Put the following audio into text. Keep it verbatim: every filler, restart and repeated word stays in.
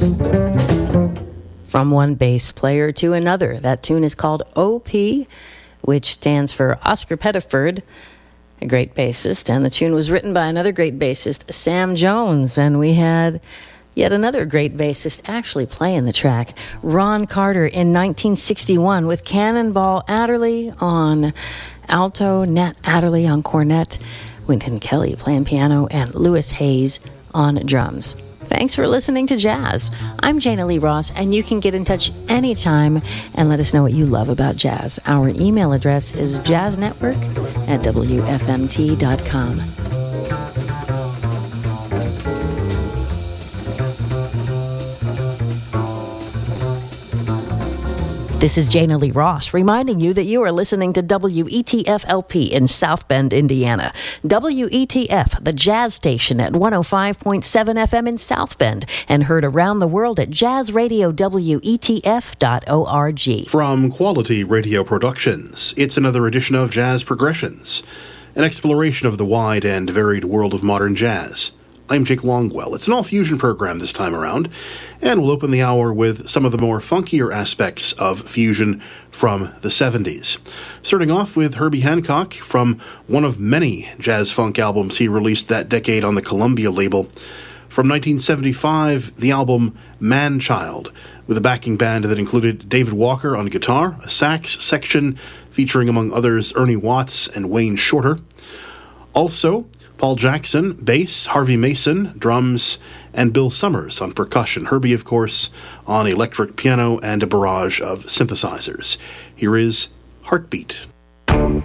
From one bass player to another. That tune is called O P, which stands for Oscar Pettiford, a great bassist. And the tune was written by another great bassist, Sam Jones. And we had yet another great bassist actually playing the track, Ron Carter, in nineteen sixty-one with Cannonball Adderley on alto, Nat Adderley on cornet, Wynton Kelly playing piano, and Lewis Hayes on drums. Thanks for listening to Jazz. I'm Jana Lee Ross, and you can get in touch anytime and let us know what you love about jazz. Our email address is jazznetwork at w f m t dot com. This is Jana Lee Ross, reminding you that you are listening to W E T F L P in South Bend, Indiana. W E T F, the jazz station at one oh five point seven F M in South Bend, and heard around the world at jazz radio w e t f dot org. From Quality Radio Productions, it's another edition of Jazz Progressions, an exploration of the wide and varied world of modern jazz. I'm Jake Longwell. It's an all-fusion program this time around, and we'll open the hour with some of the more funkier aspects of fusion from the seventies. Starting off with Herbie Hancock from one of many jazz-funk albums he released that decade on the Columbia label. From nineteen seventy-five, the album Man-Child, with a backing band that included David Walker on guitar, a sax section featuring, among others, Ernie Watts and Wayne Shorter. Also, Paul Jackson, bass, Harvey Mason, drums, and Bill Summers on percussion. Herbie, of course, on electric piano and a barrage of synthesizers. Here is Heartbeat.